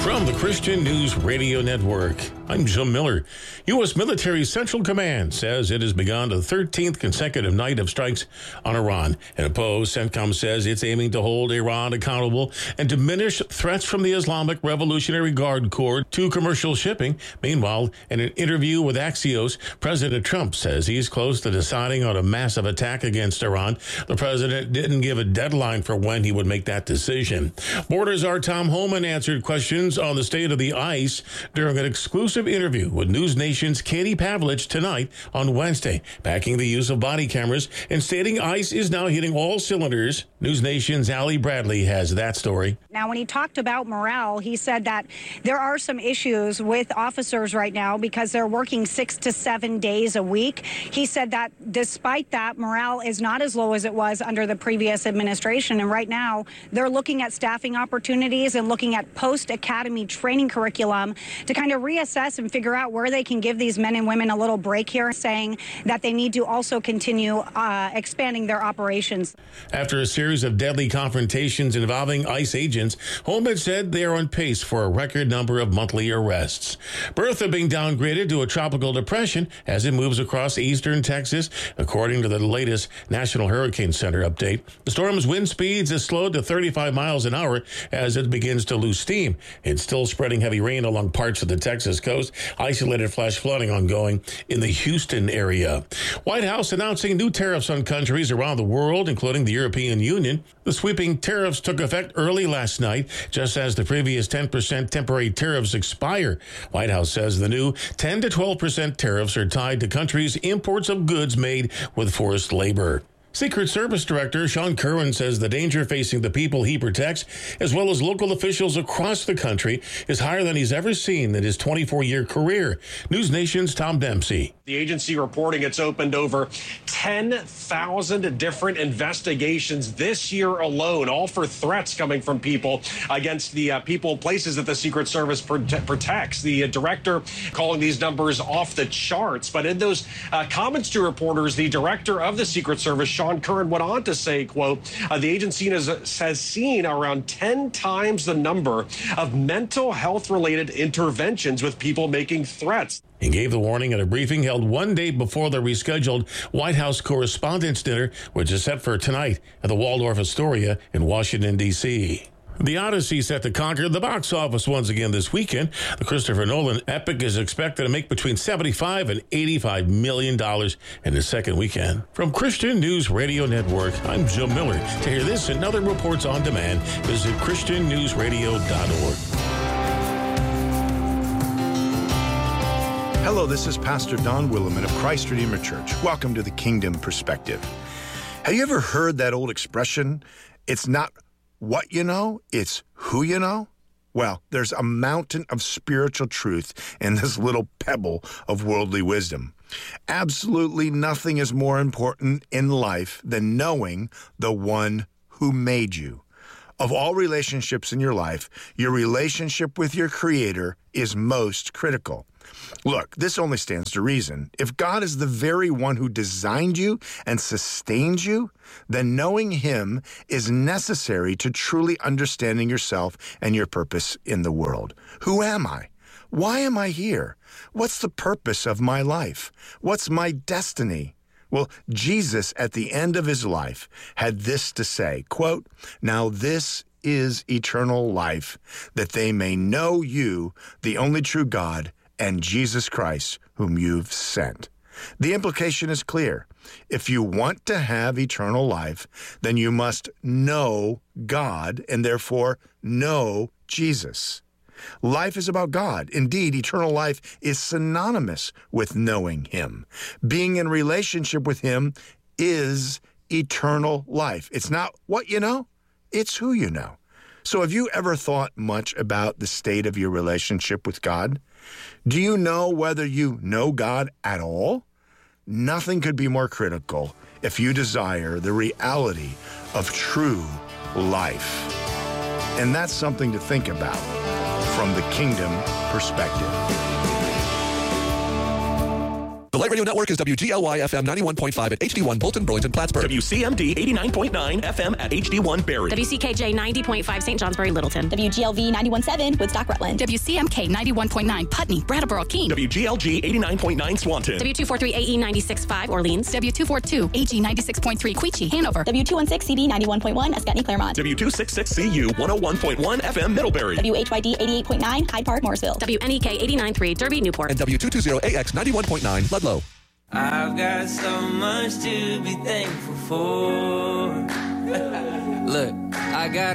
From the Christian News Radio Network, I'm Jim Miller. U.S. Military Central Command says it has begun the 13th consecutive night of strikes on Iran. In a post, CENTCOM says it's aiming to hold Iran accountable and diminish threats from the Islamic Revolutionary Guard Corps to commercial shipping. Meanwhile, in an interview with Axios, President Trump says he's close to deciding on a massive attack against Iran. The president didn't give a deadline for when he would make that decision. Borders our Tom Homan answered questions on the state of the ice during an exclusive interview with News Nation's Katie Pavlich tonight on Wednesday, backing the use of body cameras and stating ice is now hitting all cylinders. News Nation's Allie Bradley has that story. Now, when he talked about morale, he said that there are some issues with officers right now because they're working 6 to 7 days a week. He said that despite that, morale is not as low as it was under the previous administration. And right now, they're looking at staffing opportunities and looking at post-academy training curriculum to kind of reassess and figure out where they can give these men and women a little break here, saying that they need to also continue expanding their operations. After a series of deadly confrontations involving ICE agents, Holman said they are on pace for a record number of monthly arrests. Bertha being downgraded to a tropical depression as it moves across eastern Texas, according to the latest National Hurricane Center update. The storm's wind speeds have slowed to 35 miles an hour as it begins to lose steam. It's still spreading heavy rain along parts of the Texas coast. Isolated flash flooding ongoing in the Houston area. White House announcing new tariffs on countries around the world, including the European Union. The sweeping tariffs took effect early last night, just as the previous 10% temporary tariffs expire. White House says the new 10 to 12% tariffs are tied to countries' imports of goods made with forced labor. Secret Service Director Sean Curran says the danger facing the people he protects, as well as local officials across the country, is higher than he's ever seen in his 24-year career. News Nation's Tom Dempsey. The agency reporting it's opened over 10,000 different investigations this year alone, all for threats coming from people against the people and places that the Secret Service protects. The director calling these numbers off the charts. But in those comments to reporters, the director of the Secret Service, Sean Curran, went on to say, quote, the agency has seen around 10 times the number of mental health-related interventions with people making threats. He gave the warning at a briefing held one day before the rescheduled White House Correspondents' Dinner, which is set for tonight at the Waldorf Astoria in Washington, D.C. The Odyssey set to conquer the box office once again this weekend. The Christopher Nolan epic is expected to make between $75 and $85 million in the second weekend. From Christian News Radio Network, I'm Jim Miller. To hear this and other reports on demand, visit ChristianNewsRadio.org. Hello, this is Pastor Don Williman of Christ Redeemer Church. Welcome to the Kingdom Perspective. Have you ever heard that old expression, it's not what you know, it's who you know? Well, there's a mountain of spiritual truth in this little pebble of worldly wisdom. Absolutely nothing is more important in life than knowing the one who made you. Of all relationships in your life, your relationship with your Creator is most critical. Look, this only stands to reason. If God is the very one who designed you and sustains you, then knowing Him is necessary to truly understanding yourself and your purpose in the world. Who am I? Why am I here? What's the purpose of my life? What's my destiny? Well, Jesus, at the end of His life, had this to say, quote, "Now this is eternal life, that they may know you, the only true God, and Jesus Christ, whom you've sent." The implication is clear. If you want to have eternal life, then you must know God and therefore know Jesus. Life is about God. Indeed, eternal life is synonymous with knowing Him. Being in relationship with Him is eternal life. It's not what you know, it's who you know. So have you ever thought much about the state of your relationship with God? Do you know whether you know God at all? Nothing could be more critical if you desire the reality of true life. And that's something to think about from the kingdom perspective. The Light Radio Network is WGLY FM 91.5 at HD1 Bolton, Burlington, Plattsburgh. WCMD 89.9 FM at HD1 Barrie. WCKJ 90.5 St. Johnsbury, Littleton. WGLV 91.7 Woodstock, Rutland. WCMK 91.9 Putney, Brattleboro, Keene. WGLG 89.9 Swanton. W243 AE 96.5 Orleans. W242 AG 96.3 Queechee, Hanover. W216 CD 91.1 Escutney, Claremont. W266 CU 101.1 FM Middlebury. WHYD 88.9 Hyde Park, Morrisville. WNEK 89.3 Derby, Newport. And W220 AX 91.9 Ludlow. I've got so much to be thankful for. Look, I got